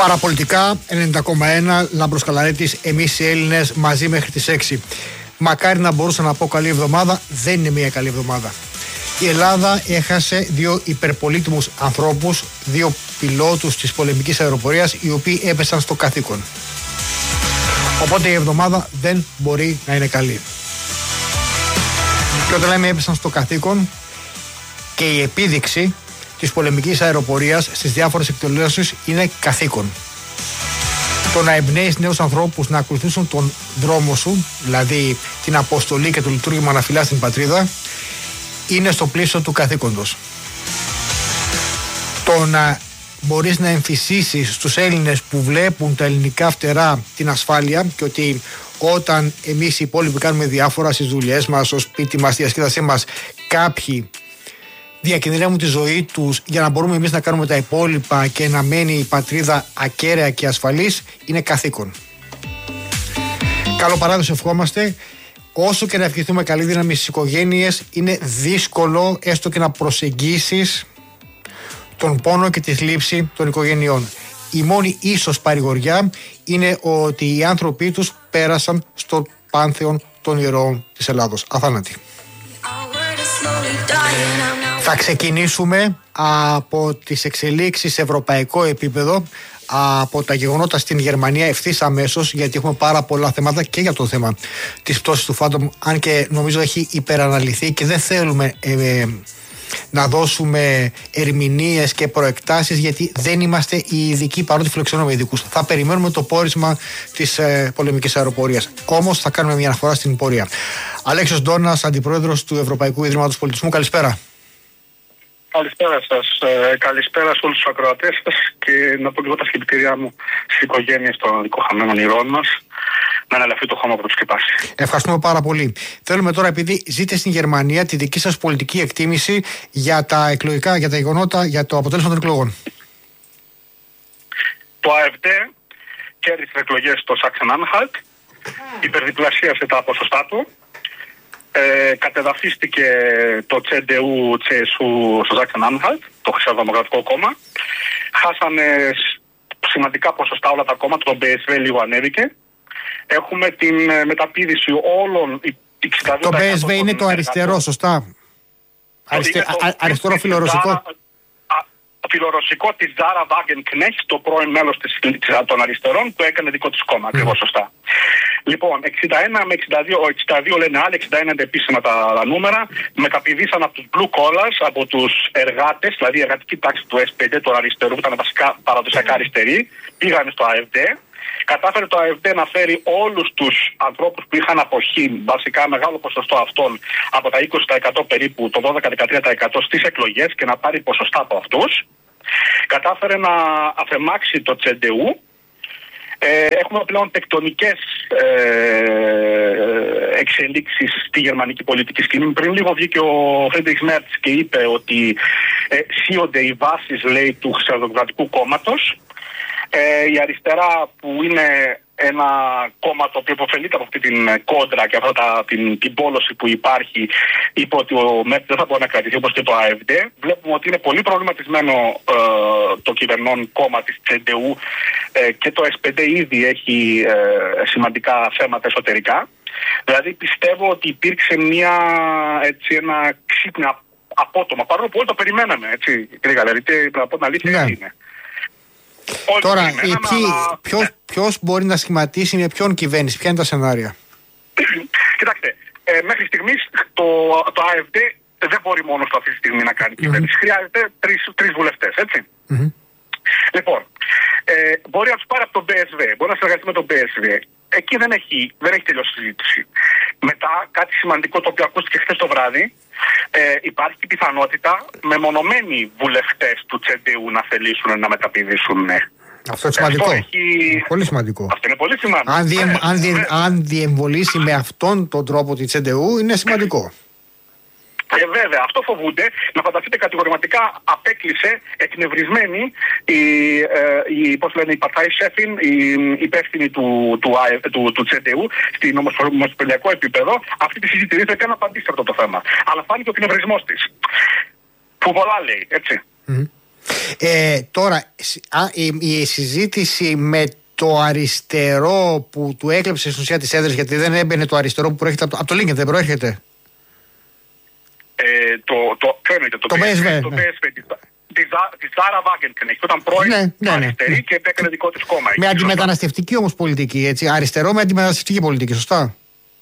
Παραπολιτικά 90,1 Λάμπρος Καλαρέτης, εμείς οι Έλληνες μαζί μέχρι τις 6. Μακάρι να μπορούσα να πω καλή εβδομάδα, δεν είναι μια καλή εβδομάδα. Η Ελλάδα έχασε δύο υπερπολίτιμους ανθρώπους, δύο πιλότους της πολεμικής αεροπορίας, οι οποίοι έπεσαν στο καθήκον. Οπότε η εβδομάδα δεν μπορεί να είναι καλή. Και όταν λέμε έπεσαν στο καθήκον, και η επίδειξη της πολεμικής αεροπορίας στις διάφορες εκδηλώσεις είναι καθήκον. Το να εμπνέεις νέους ανθρώπους να ακολουθήσουν τον δρόμο σου, δηλαδή την αποστολή και το λειτουργήμα να φυλάς την πατρίδα, είναι στο πλαίσιο του καθήκοντος. Το να μπορείς να εμφυσίσεις στους Έλληνες που βλέπουν τα ελληνικά φτερά την ασφάλεια και ότι όταν εμείς οι υπόλοιποι κάνουμε διάφορα στις δουλειές μας, στο σπίτι μας, στη διασκέδασή μας, κάποιοι διακινδυνεύουν τη ζωή τους για να μπορούμε εμείς να κάνουμε τα υπόλοιπα και να μένει η πατρίδα ακέραια και ασφαλής, είναι καθήκον. Καλό παράδοση ευχόμαστε. Όσο και να ευχηθούμε καλή δύναμη στις οικογένειες, είναι δύσκολο έστω και να προσεγγίσεις τον πόνο και τη θλίψη των οικογενειών. Η μόνη ίσως παρηγοριά είναι ότι οι άνθρωποι τους πέρασαν στο πάνθεον των ηρώων της Ελλάδος, αθάνατοι. Θα ξεκινήσουμε από τις εξελίξεις σε ευρωπαϊκό επίπεδο, από τα γεγονότα στην Γερμανία ευθύς αμέσως, γιατί έχουμε πάρα πολλά θέματα και για το θέμα της πτώσης του Phantom, αν και νομίζω έχει υπεραναλυθεί και δεν θέλουμε να δώσουμε ερμηνείες και προεκτάσεις, γιατί δεν είμαστε οι ειδικοί, παρότι φιλοξενούμε ειδικούς. Θα περιμένουμε το πόρισμα της πολεμικής αεροπορίας. Όμως θα κάνουμε μια αναφορά στην πορεία. Αλέξιος Ντόνας, Αντιπρόεδρος του Ευρωπαϊκού Ιδρύματος Πολιτισμού, καλησπέρα. Καλησπέρα σας. Καλησπέρα σε όλους τους ακροατές σας και να πω λίγο τα συλληπιτήριά μου στις οικογένειες των δικοχαμένων ηρώων μας. Να αναλαφεί το χώμα από το σκεπάσει. Ευχαριστούμε πάρα πολύ. Θέλουμε τώρα, επειδή ζείτε στην Γερμανία, τη δική σας πολιτική εκτίμηση για τα εκλογικά, για τα γεγονότα, για το αποτέλεσμα των εκλογών. Το AfD κέρδισε τις εκλογές στο Sachsen-Anhalt, υπερδιπλασίασε τα ποσοστά του. Κατεδαφίστηκε το CDU-CSU στο Sachsen-Anhalt, το Χριστιανοδημοκρατικό κόμμα. Χάσανε σημαντικά ποσοστά όλα τα κόμματα, το BSV λίγο ανέβηκε. Έχουμε την μεταπήδηση όλων. Το BSV είναι το αριστερό, σωστά. Αριστερό φιλορωσικό. Φιλορωσικό της Zara Wagenknecht, το πρώην μέλος των αριστερών, που έκανε δικό της κόμμα, ακριβώς σωστά. Λοιπόν, 61 με 62, 62 λένε άλλοι, 61 είναι επίσημα τα νούμερα, μεταπηδήσαν από τους blue collars, από τους εργάτες, δηλαδή η εργατική τάξη του S5, του αριστερού, που ήταν βασικά παραδοσιακά αριστεροί, πήγανε στο AfD. Κατάφερε το AfD να φέρει όλους τους ανθρώπους που είχαν αποχή, βασικά μεγάλο ποσοστό αυτών, από τα 20% περίπου, το 12-13% στις εκλογές και να πάρει ποσοστά από αυτούς. Κατάφερε να αφαιμάξει το CDU. Έχουμε πλέον τεκτονικές εξελίξεις στη γερμανική πολιτική σκηνή. Πριν λίγο βγήκε ο Φρίντριχ Μέρτς και είπε ότι σύονται οι βάσεις, λέει, του Χριστιανοδημοκρατικού κόμματος. Η αριστερά, που είναι ένα κόμμα το οποίο υποφελείται από αυτή την κόντρα και την πόλωση που υπάρχει, είπε ότι ο ΜΕΤ δεν θα μπορεί να κρατηθεί όπως και το AfD. Βλέπουμε ότι είναι πολύ προβληματισμένο το κυβερνών κόμμα της CDU και το S5 ήδη έχει σημαντικά θέματα εσωτερικά. Δηλαδή πιστεύω ότι υπήρξε ένα ξύπνιο απότομα, παρόλο που όλοι το περιμέναμε, έτσι, κύριε Γαλαρίτη, να πω την αλήθεια, είναι. Τώρα, ποιος μπορεί να σχηματίσει με ποιον κυβέρνηση, ποια είναι τα σενάρια? Κοιτάξτε, μέχρι στιγμής το AfD δεν μπορεί μόνο αυτή τη στιγμή να κάνει κυβέρνηση. Χρειάζεται τρεις βουλευτές, έτσι. Λοιπόν, μπορεί να τους πάρει από τον BSV, μπορεί να συνεργαστεί με τον BSV. Εκεί δεν έχει τελειώσει η συζήτηση. Μετά, κάτι σημαντικό το οποίο ακούστηκε χθες το βράδυ, υπάρχει η πιθανότητα μεμονωμένοι βουλευτές του CDU να θελήσουν να μεταπηδήσουν. Αυτό είναι σημαντικό. Πολύ σημαντικό. Αυτό είναι πολύ σημαντικό. Αν διεμβολήσει με αυτόν τον τρόπο τη CDU, είναι σημαντικό. Βέβαια, αυτό φοβούνται. Να φανταστείτε, κατηγορηματικά απέκλεισε εκνευρισμένη η Παρτάι Σέφιν, η υπεύθυνη του CDU, στην ομοσπονδιακό επίπεδο, αυτή τη συζήτηση. Δεν να απαντήσει αυτό το θέμα. Αλλά φάνηκε ο εκνευρισμός της. Που πολλά λέει, έτσι. Τώρα, η συζήτηση με το αριστερό που του έκλεψε στην ουσία τις έδρες, γιατί δεν έμπαινε το αριστερό που προέρχεται από το Lincoln, δεν προέρχεται. Το BSV. Τη Ζάρα Βάγκενκνεχτ, όταν πρώην αριστερή και έκανε δικό της κόμμα. Με αντιμεταναστευτική όμως πολιτική, έτσι. Αριστερό με αντιμεταναστευτική πολιτική, σωστά.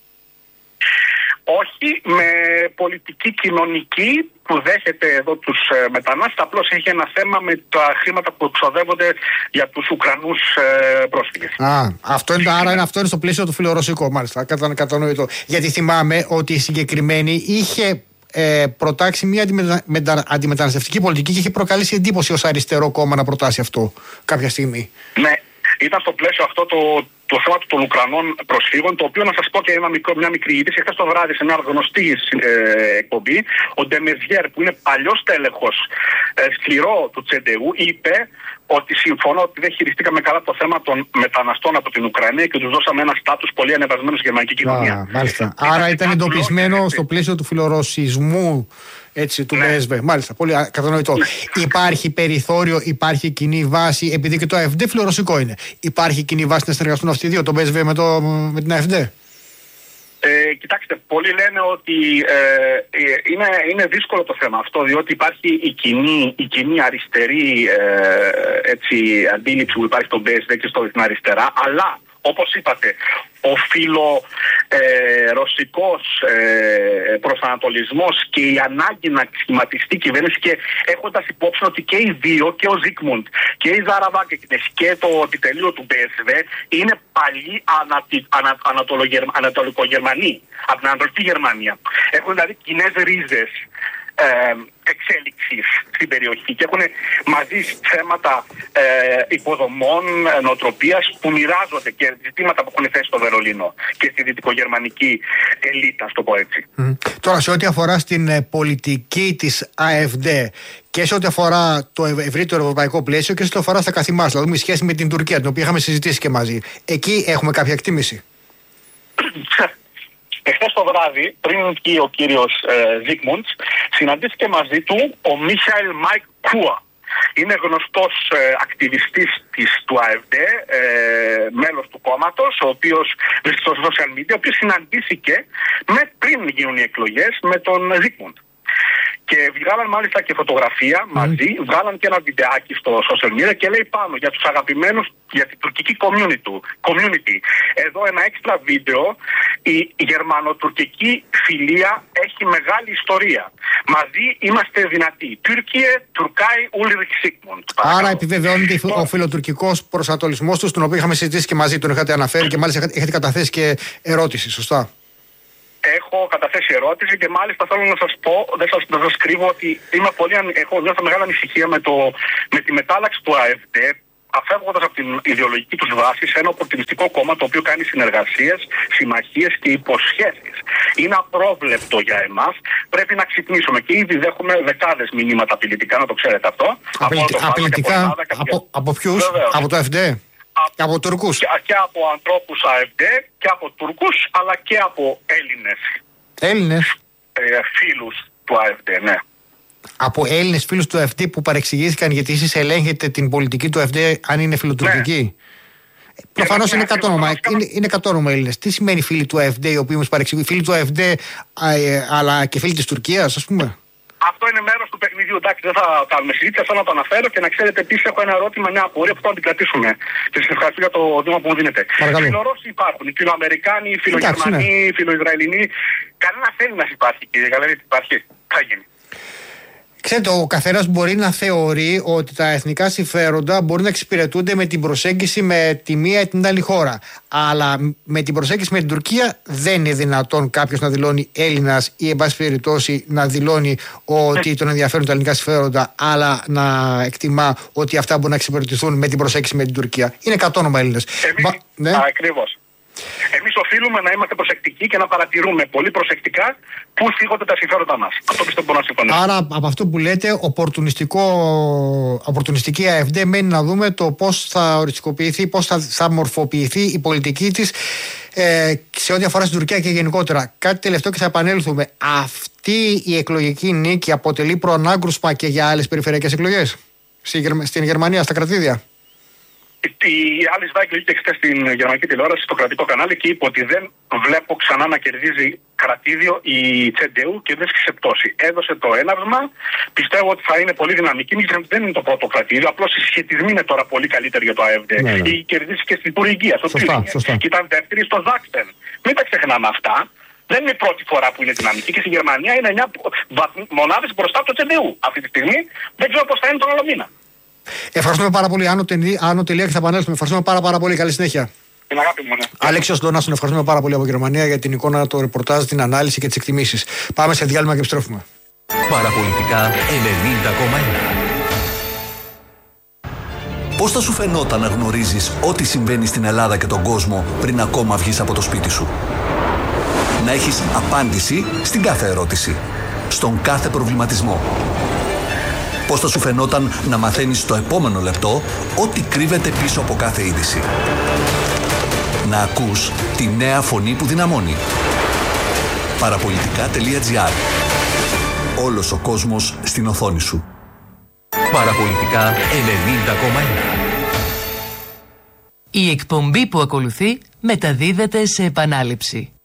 Όχι, με πολιτική κοινωνική που δέχεται εδώ τους μετανάστες. Απλώς έχει ένα θέμα με τα χρήματα που εξοδεύονται για τους Ουκρανούς πρόσφυγες. Αυτό είναι στο πλαίσιο του φιλορωσικού, μάλιστα. Κατανοητό. Γιατί θυμάμαι ότι η συγκεκριμένη είχε προτάξει μια αντιμεταναστευτική πολιτική και είχε προκαλέσει εντύπωση ως αριστερό κόμμα να προτάσει αυτό κάποια στιγμή. Ναι, ήταν στο πλαίσιο αυτό το θέμα των Ουκρανών προσφύγων, το οποίο να σας πω και μια μικρή είδηση. Χθες το βράδυ σε μια γνωστή εκπομπή, ο Ντεμεζιέρ, που είναι παλιός τέλεχος σκληρό του Τσεντεού, είπε ότι συμφωνώ ότι δεν χειριστήκαμε καλά το θέμα των μεταναστών από την Ουκρανία και τους δώσαμε ένα στάτους πολύ ανεβασμένο στη γερμανική κοινωνία. Μάλιστα. Άρα ήταν εντοπισμένο στο πλαίσιο του φιλορωσισμού, έτσι, του BSV. Μάλιστα, πολύ κατανοητό. Υπάρχει περιθώριο, υπάρχει κοινή βάση, επειδή και το AfD φιλορωσικό είναι. Υπάρχει κοινή βάση να συνεργαστούν αυτοί οι δύο, το BSV με την AfD. Κοιτάξτε, πολλοί λένε ότι είναι δύσκολο το θέμα αυτό, διότι υπάρχει η κοινή αριστερή αντίληψη που υπάρχει στο BSV και στην αριστερά, αλλά όπως είπατε, ο φιλορωσικός προσανατολισμός και η ανάγκη να σχηματιστεί κυβέρνηση, και έχοντας υπόψη ότι και οι δύο, και ο Ζίκμουντ και η Ζάρα Βάγκενκνεχτ και το επιτελείο του BSV είναι παλιοί ανατολικογερμανοί από την Ανατολική Γερμανία. Έχουν δηλαδή κοινές ρίζες εξέλιξης στην περιοχή και έχουν μαζί θέματα υποδομών, νοοτροπίας που μοιράζονται και ζητήματα που έχουν θέσει στο Βερολίνο και στη δυτικογερμανική ελίτα, στο πω έτσι. Τώρα, σε ό,τι αφορά στην πολιτική της AfD και σε ό,τι αφορά το ευρύτερο ευρωπαϊκό πλαίσιο και σε ό,τι αφορά στα καθημάς, δηλαδή η σχέση με την Τουρκία, την οποία είχαμε συζητήσει και μαζί, εκεί έχουμε κάποια εκτίμηση? Εχθές το βράδυ, πριν βγει ο κύριος Ζίκμουντ, συναντήθηκε μαζί του ο Μίχαελ Μάικ Κούα. Είναι γνωστός ακτιβιστής του AfD, μέλος του κόμματος, ο οποίος βρίσκεται στο social media, ο οποίος συναντήθηκε πριν γίνουν οι εκλογές με τον Ζίκμουντ. Και βγάλαν μάλιστα και φωτογραφία μαζί, βγάλαν και ένα βιντεάκι στο social media και λέει πάνω για τους αγαπημένους, για την τουρκική community. Εδώ ένα έξτρα βίντεο, η γερμανοτουρκική φιλία έχει μεγάλη ιστορία. Μαζί είμαστε δυνατοί. Τουρκίε, Τουρκάι, Ούλριχ Σίγμουντ. Άρα επιβεβαιώνεται ο φιλοτουρκικός προσανατολισμός του, τον οποίο είχαμε συζητήσει και μαζί, τον είχατε αναφέρει και μάλιστα έχετε καταθέσει και ερώτηση, σωστά? Έχω καταθέσει ερώτηση και μάλιστα θέλω να σας πω, δεν σας κρύβω, ότι έχω μια μεγάλη ανησυχία με τη μετάλλαξη του AfD, αφεύγοντας από την ιδεολογική τους βάση σε ένα οπορτουνιστικό κόμμα το οποίο κάνει συνεργασίες, συμμαχίες και υποσχέσεις. Είναι απρόβλεπτο για εμάς. Πρέπει να ξυπνήσουμε και ήδη δέχομαι δεκάδες μηνύματα απειλητικά, να το ξέρετε αυτό. Απειλητικά από ποιους? Από το AfD? Από Τουρκούς? Και από ανθρώπους AfD και από Τουρκούς, αλλά και από Έλληνες φίλους του AfD, ναι. Από Έλληνες φίλους του AfD που παρεξηγήθηκαν γιατί εσείς ελέγχετε την πολιτική του AfD, αν είναι φιλοτουρκική? Ναι. Προφανώς είναι κατόνομα. Είναι κατόνομα Έλληνες. Τι σημαίνει φίλοι του AfD, οι οποίοι μας παρεξηγούν? Φίλοι του AfD, αλλά και φίλοι της Τουρκίας, ας πούμε? Αυτό είναι μέρος του παιχνιδιού. Εντάξει, δεν θα κάνουμε συζήτηση, θέλω να το αναφέρω και να ξέρετε επίσης έχω ένα ερώτημα, μια απορία που θα την κρατήσουμε. Και σας ευχαριστώ για το βήμα που μου δίνετε. Φιλορώσοι υπάρχουν, οι φιλοαμερικάνοι, οι φιλογερμανοί, οι φιλοϊσραηλινοί. Κανένας Έλληνας υπάρχει, κύριε Γαλέρη, υπάρχει. Θα γίνει. Ξέρετε, ο καθένας μπορεί να θεωρεί ότι τα εθνικά συμφέροντα μπορεί να εξυπηρετούνται με την προσέγγιση με τη μία ή την άλλη χώρα. Αλλά με την προσέγγιση με την Τουρκία δεν είναι δυνατόν κάποιος να δηλώνει Έλληνας ή, εν πάση περιπτώσει, να δηλώνει ότι τον ενδιαφέρουν τα ελληνικά συμφέροντα, αλλά να εκτιμά ότι αυτά μπορούν να εξυπηρετηθούν με την προσέγγιση με την Τουρκία. Είναι κατόνομα Έλληνες. Ναι. Ακριβώς. Εμείς οφείλουμε να είμαστε προσεκτικοί και να παρατηρούμε πολύ προσεκτικά πού θίγονται τα συμφέροντα μας. Αυτό πιστεύω μπορώ να συμφωνήσω. Άρα, από αυτό που λέτε, οπορτουνιστική AfD μένει να δούμε το πώς θα οριστικοποιηθεί, πώς θα μορφοποιηθεί η πολιτική της σε ό,τι αφορά στην Τουρκία και γενικότερα. Κάτι τελευταίο και θα επανέλθουμε. Αυτή η εκλογική νίκη αποτελεί προανάγκρουσμα και για άλλες περιφερειακές εκλογές? στην Γερμανία, στα κρατήδια. Η Alice Weigel είχε χθες στην γερμανική τηλεόραση, στο κρατικό κανάλι, και είπε ότι δεν βλέπω ξανά να κερδίζει κρατήδιο η CDU και βρίσκει πτώση. Έδωσε το έναυσμα. Πιστεύω ότι θα είναι πολύ δυναμική. Δεν είναι το πρώτο κρατήδιο. Απλώς οι σχετισμοί είναι τώρα πολύ καλύτεροι για το AfD. Ναι. Έχει κερδίσει και στην Τουρκία, στο Τύριο. Και ήταν δεύτερη στο Ζάξεν. Μην τα ξεχνάμε αυτά. Δεν είναι η πρώτη φορά που είναι δυναμική, και στη Γερμανία είναι 9 μονάδες μπροστά από το CDU. Αυτή τη στιγμή δεν ξέρω πώς θα είναι τον άλλο μήνα. Ευχαριστούμε πάρα πολύ. Άνω τελεία και θα επανέλθουμε. Ευχαριστούμε πάρα πολύ. Καλή συνέχεια. Την αγάπη μου, ναι. Αλέξιος Ντόνας, τον ευχαριστούμε πάρα πολύ από Γερμανία για την εικόνα, το ρεπορτάζ, την ανάλυση και τις εκτιμήσεις. Πάμε σε διάλειμμα και επιστρέφουμε. Παραπολιτικά 90,1. Πώς θα σου φαινόταν να γνωρίζεις ό,τι συμβαίνει στην Ελλάδα και τον κόσμο πριν ακόμα βγεις από το σπίτι σου? Να έχεις απάντηση στην κάθε ερώτηση, στον κάθε προβληματισμό. Πώς θα σου φαινόταν να μαθαίνεις στο επόμενο λεπτό ό,τι κρύβεται πίσω από κάθε είδηση? Να ακούς τη νέα φωνή που δυναμώνει. Παραπολιτικά.gr. Όλος ο κόσμος στην οθόνη σου. Παραπολιτικά 90,1. Η εκπομπή που ακολουθεί μεταδίδεται σε επανάληψη.